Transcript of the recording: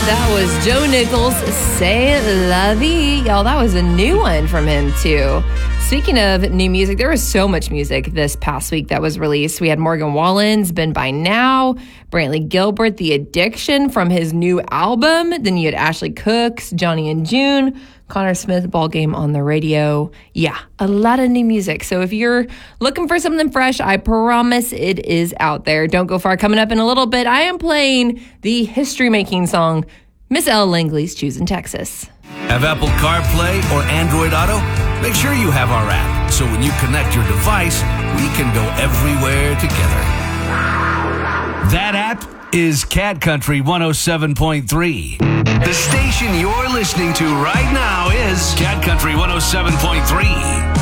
That was Joe Nichols, C'est La Vie. Y'all, that was a new one from him, too. Speaking of new music, there was so much music this past week that was released. We had Morgan Wallen's Been By Now, Brantley Gilbert, The Addiction from his new album. Then you had Ashley Cooks, Johnny and June, Connor Smith, Ball Game on the Radio. Yeah, a lot of new music. So if you're looking for something fresh, I promise it is out there. Don't go far. Coming up in a little bit, I am playing the history-making song, Miss Ella Langley's Choosing Texas. Have Apple CarPlay or Android Auto? Make sure you have our app, so when you connect your device, we can go everywhere together. That app is Cat Country 107.3. The station you're listening to right now is Cat Country 107.3.